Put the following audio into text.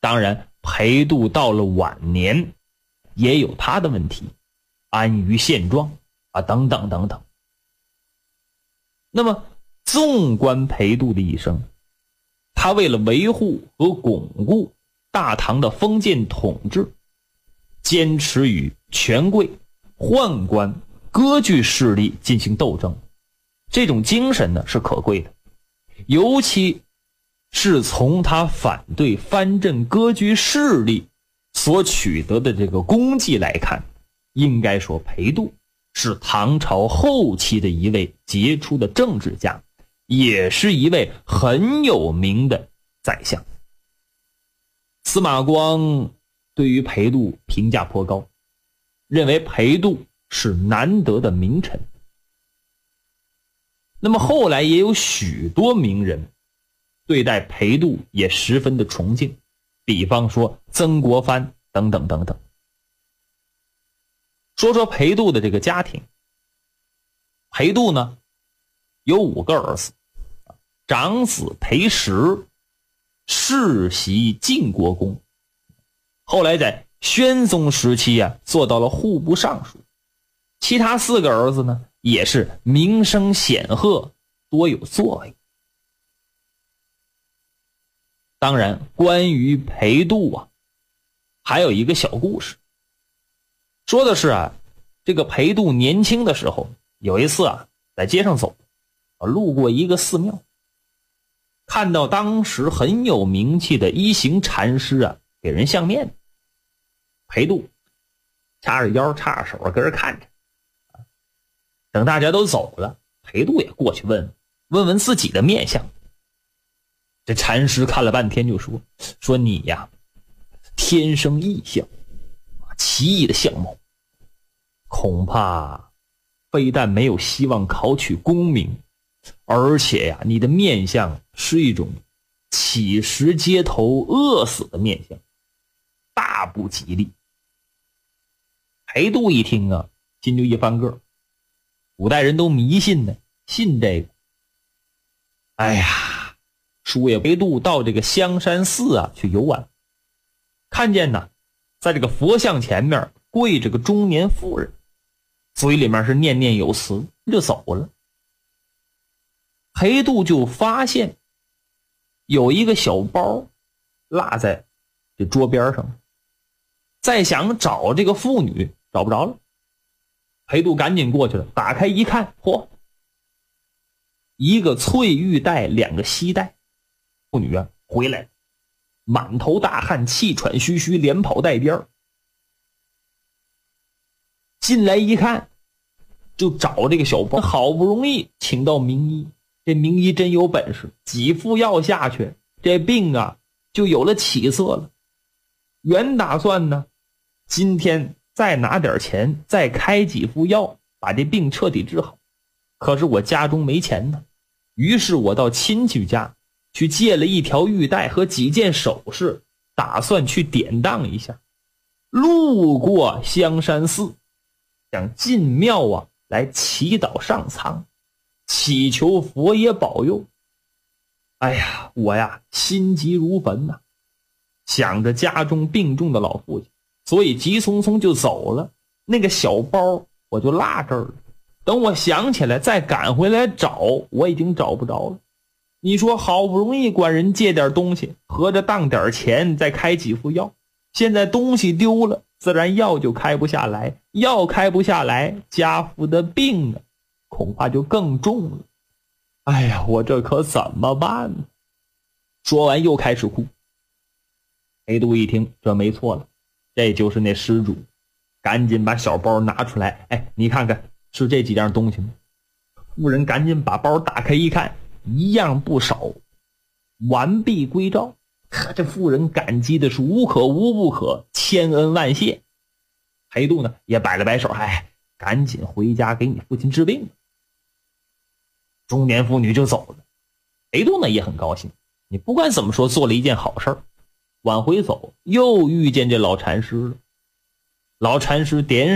当然裴度到了晚年也有他的问题，安于现状啊，等等等等。那么纵观裴度的一生，他为了维护和巩固大唐的封建统治，坚持与权贵、宦官、割据势力进行斗争，这种精神呢是可贵的。尤其是从他反对藩镇割据势力所取得的这个功绩来看，应该说裴度是唐朝后期的一位杰出的政治家，也是一位很有名的宰相。司马光对于裴度评价颇高，认为裴度是难得的名臣。那么后来也有许多名人对待裴度也十分的崇敬，比方说曾国藩等等等等。说说裴度的这个家庭。裴度呢有5个儿子，长子裴实世袭晋国公，后来在宣宗时期做到了户部尚书。其他4个儿子呢也是名声显赫，多有作为。当然关于裴度还有一个小故事，说的是这个裴度年轻的时候，有一次在街上走，路过一个寺庙，看到当时很有名气的一行禅师给人相面。裴度叉着腰叉着手跟人看着。等大家都走了，裴度也过去问问自己的面相。这禅师看了半天就说你呀，天生异相，奇异的相貌，恐怕非但没有希望考取功名，而且你的面相是一种乞食街头饿死的面相，大不吉利。裴度一听心就一翻个，古代人都迷信呢，信这个。哎呀，叔爷裴度到这个香山寺去游玩，看见在这个佛像前面跪着个中年妇人，嘴里面是念念有词，就走了。裴度就发现有一个小包落在这桌边上，再想找这个妇女找不着了。裴度赶紧过去了，打开一看，嚯，一个翠玉带，2个西带。妇女回来了，满头大汗，气喘吁吁，连跑带颠。进来一看，就找这个小包，好不容易请到名医，这名医真有本事，几副药下去，这病就有了起色了。原打算呢，今天再拿点钱，再开几副药，把这病彻底治好。可是我家中没钱呢，于是我到亲戚家去借了一条玉带和几件首饰，打算去典当一下。路过香山寺，想进庙来祈祷上苍，祈求佛爷保佑。哎呀，我心急如焚想着家中病重的老父亲，所以急匆匆就走了。那个小包我就落这儿了，等我想起来再赶回来找，我已经找不着了。你说好不容易管人借点东西，合着当点钱再开几副药，现在东西丢了，自然药就开不下来，药开不下来，家父的病恐怕就更重了。哎呀，我这可怎么办呢？说完又开始哭。裴度一听这没错了，这就是那施主，赶紧把小包拿出来，你看看是这几样东西吗？妇人赶紧把包打开一看，一样不少，完璧归赵。这妇人感激的是无可无不可，千恩万谢。裴度呢也摆了摆手，赶紧回家给你父亲治病。中年妇女就走了。裴度呢也很高兴，你不管怎么说做了一件好事儿。往回走又遇见这老禅师了。老禅师点